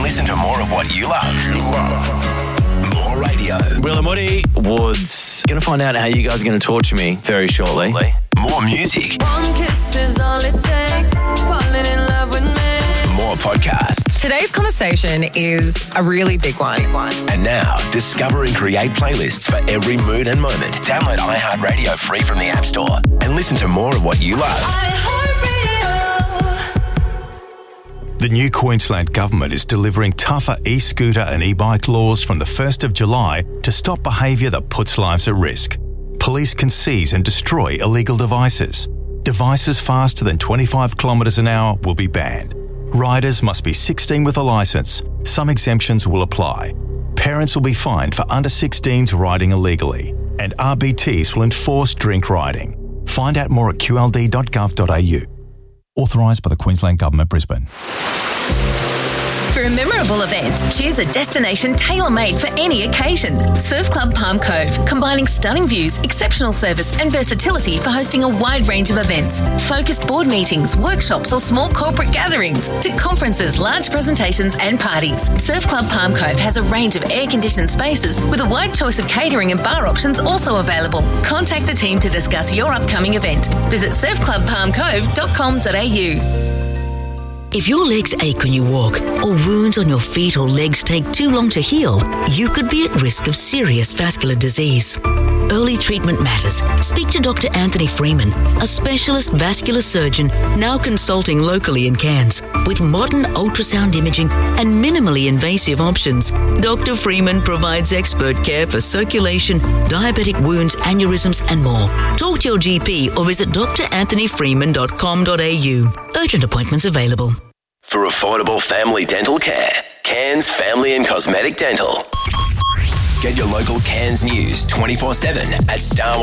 Listen to more of what you love. More radio. Will and Woody Woods. Going to find out how you guys are going to torture me very shortly. More music. One kiss is all it takes. Falling in love with me. More podcasts. Today's conversation is a really big one. And now, discover and create playlists for every mood and moment. Download iHeartRadio free from the App Store and listen to more of what you love. The new Queensland Government is delivering tougher e-scooter and e-bike laws from the 1st of July to stop behaviour that puts lives at risk. Police can seize and destroy illegal devices. Devices faster than 25 kilometres an hour will be banned. Riders must be 16 with a licence. Some exemptions will apply. Parents will be fined for under 16s riding illegally. And RBTs will enforce drink riding. Find out more at qld.gov.au. Authorised by the Queensland Government, Brisbane. For a memorable event, choose a destination tailor-made for any occasion. Surf Club Palm Cove, combining stunning views, exceptional service and versatility for hosting a wide range of events. Focused board meetings, workshops or small corporate gatherings to conferences, large presentations and parties. Surf Club Palm Cove has a range of air-conditioned spaces with a wide choice of catering and bar options also available. Contact the team to discuss your upcoming event. Visit surfclubpalmcove.com.au. If your legs ache when you walk, or wounds on your feet or legs take too long to heal, you could be at risk of serious vascular disease. Early treatment matters. Speak to Dr. Anthony Freeman, a specialist vascular surgeon now consulting locally in Cairns. With modern ultrasound imaging and minimally invasive options, Dr. Freeman provides expert care for circulation, diabetic wounds, aneurysms and more. Talk to your GP or visit dranthonyfreeman.com.au. Urgent appointments available. For affordable family dental care, Cairns Family and Cosmetic Dental. Get your local Cairns news 24/7 at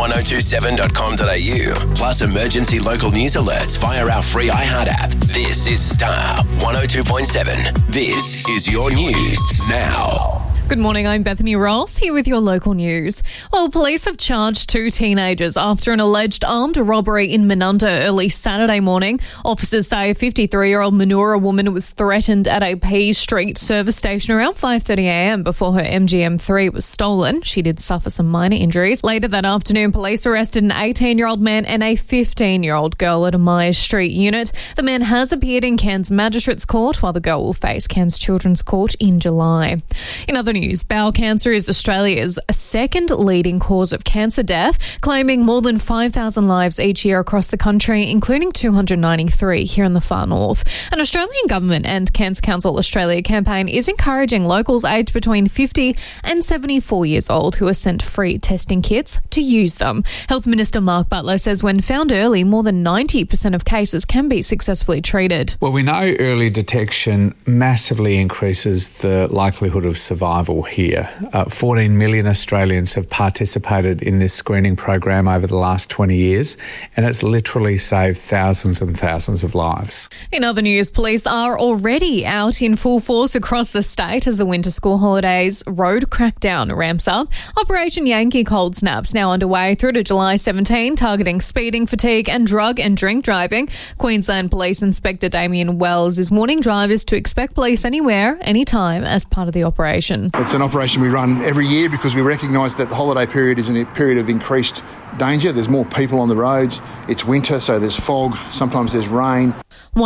star1027.com.au. Plus emergency local news alerts via our free iHeart app. This is Star 102.7. This is your news now. Good morning, I'm Bethany Ross, here with your local news. Well, police have charged 2 teenagers after an alleged armed robbery in Menunda early Saturday morning. Officers say a 53-year-old Manoora woman was threatened at a P Street service station around 5:30am before her MGM3 was stolen. She did suffer some minor injuries. Later that afternoon, police arrested an 18-year-old man and a 15-year-old girl at a Myers Street unit. The man has appeared in Cairns Magistrates Court, while the girl will face Cairns Children's Court in July. In other news, bowel cancer is Australia's second leading cause of cancer death, claiming more than 5,000 lives each year across the country, including 293 here in the far north. An Australian government and Cancer Council Australia campaign is encouraging locals aged between 50 and 74 years old who are sent free testing kits to use them. Health Minister Mark Butler says when found early, more than 90% of cases can be successfully treated. Well, we know early detection massively increases the likelihood of survival here. 14 million Australians have participated in this screening program over the last 20 years, and it's literally saved thousands and thousands of lives. In other news, police are already out in full force across the state as the winter school holidays road crackdown ramps up. Operation Yankee Cold Snap's now underway through to July 17, targeting speeding, fatigue and drug and drink driving. Queensland Police Inspector Damien Wells is warning drivers to expect police anywhere, anytime as part of the operation. It's an operation we run every year because we recognise that the holiday period is a period of increased danger. There's more people on the roads. It's winter, so there's fog. Sometimes there's rain.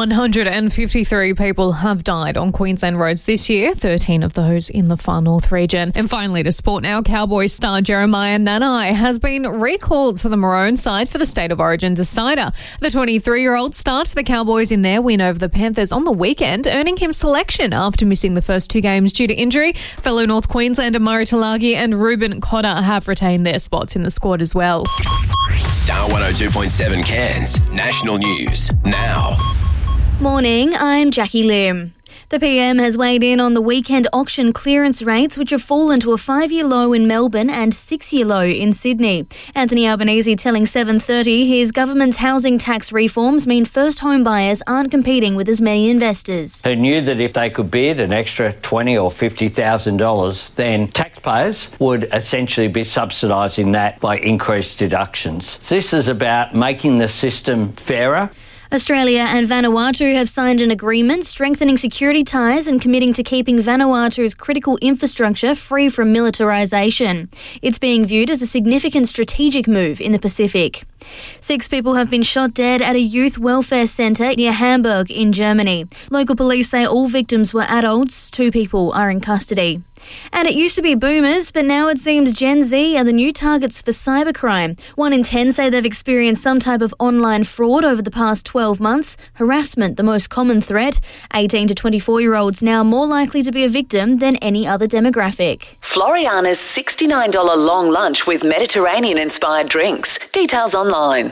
153 people have died on Queensland roads this year, 13 of those in the far north region. And finally to sport now, Cowboys star Jeremiah Nanai has been recalled to the Maroon side for the State of Origin decider. The 23-year-old started for the Cowboys in their win over the Panthers on the weekend, earning him selection after missing the first 2 games due to injury. Fellow North Queenslander Murray Talagi and Ruben Cotter have retained their spots in the squad as well. Star 102.7 Cairns National News now. Morning, I'm Jackie Lim. The PM has weighed in on the weekend auction clearance rates, which have fallen to a 5-year low in Melbourne and 6-year low in Sydney. Anthony Albanese telling 7:30 his government's housing tax reforms mean first home buyers aren't competing with as many investors. Who knew that if they could bid an extra $20,000 or $50,000, then taxpayers would essentially be subsidising that by increased deductions. So this is about making the system fairer. Australia and Vanuatu have signed an agreement strengthening security ties and committing to keeping Vanuatu's critical infrastructure free from militarisation. It's being viewed as a significant strategic move in the Pacific. 6 people have been shot dead at a youth welfare centre near Hamburg in Germany. Local police say all victims were adults. 2 people are in custody. And it used to be boomers, but now it seems Gen Z are the new targets for cybercrime. 1 in 10 say they've experienced some type of online fraud over the past 12 months. Harassment, the most common threat. 18 to 24-year-olds now more likely to be a victim than any other demographic. Floriana's $69 long lunch with Mediterranean-inspired drinks. Details online.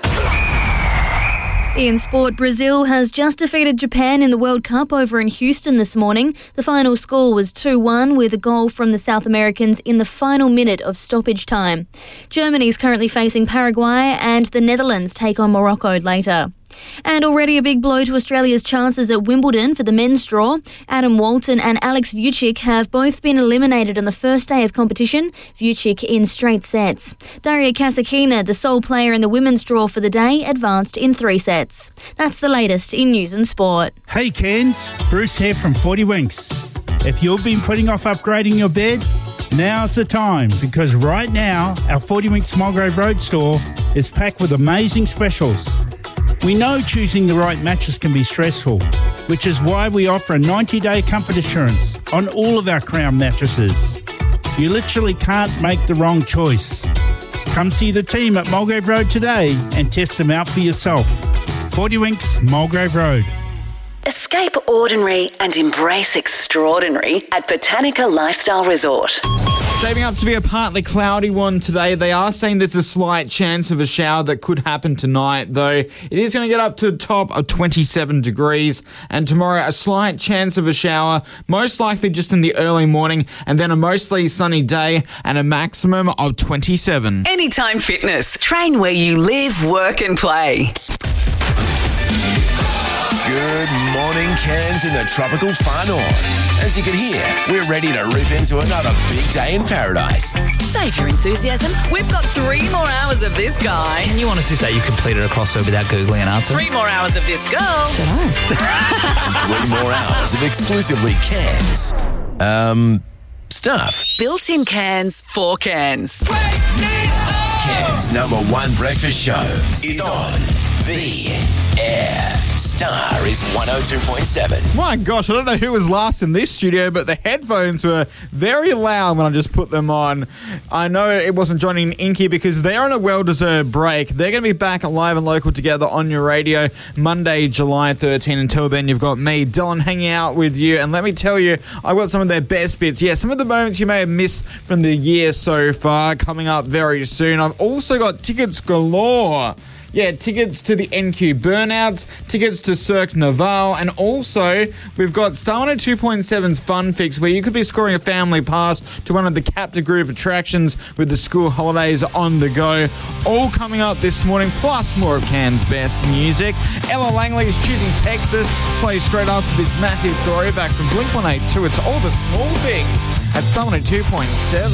In sport, Brazil has just defeated Japan in the World Cup over in Houston this morning. The final score was 2-1 with a goal from the South Americans in the final minute of stoppage time. Germany is currently facing Paraguay and the Netherlands take on Morocco later. And already a big blow to Australia's chances at Wimbledon for the men's draw. Adam Walton and Alex Vucic have both been eliminated on the first day of competition, Vucic in straight sets. Daria Kasatkina, the sole player in the women's draw for the day, advanced in 3 sets. That's the latest in news and sport. Hey Cairns, Bruce here from 40 Winks. If you've been putting off upgrading your bed, now's the time, because right now our 40 Winks Mulgrave Road store is packed with amazing specials. We know choosing the right mattress can be stressful, which is why we offer a 90-day comfort assurance on all of our Crown mattresses. You literally can't make the wrong choice. Come see the team at Mulgrave Road today and test them out for yourself. 40 Winks, Mulgrave Road. Escape ordinary and embrace extraordinary at Botanica Lifestyle Resort. Shaping up to be a partly cloudy one today. They are saying there's a slight chance of a shower that could happen tonight, though. It is going to get up to the top of 27 degrees. And tomorrow, a slight chance of a shower, most likely just in the early morning, and then a mostly sunny day and a maximum of 27. Anytime Fitness. Train where you live, work and play. Good morning, Cairns in the tropical far north. As you can hear, we're ready to rip into another big day in paradise. Save your enthusiasm. We've got 3 more hours of this guy. Can you honestly say you completed a crossword without Googling an answer? 3 more hours of this girl. And 3 more hours of exclusively Cairns stuff. Built-in cans for cans. Cairns' #1 breakfast show is on the air. Star is 102.7. My gosh, I don't know who was last in this studio, but the headphones were very loud when I just put them on. I know it wasn't Johnny and Inky because they're on a well-deserved break. They're going to be back live and local together on your radio Monday, July 13. Until then, you've got me, Dylan, hanging out with you. And let me tell you, I've got some of their best bits. Yeah, some of the moments you may have missed from the year so far coming up very soon. I've also got tickets galore. Yeah, tickets to the NQ Burnouts, tickets to Cirque Naval, and also we've got Star 102.7's Fun Fix, where you could be scoring a family pass to one of the Capta Group attractions with the school holidays on the go. All coming up this morning, plus more of Cairns' best music. Ella Langley is choosing Texas, plays straight after this massive throwback from Blink-182. It's All the Small Things at Star 102.7.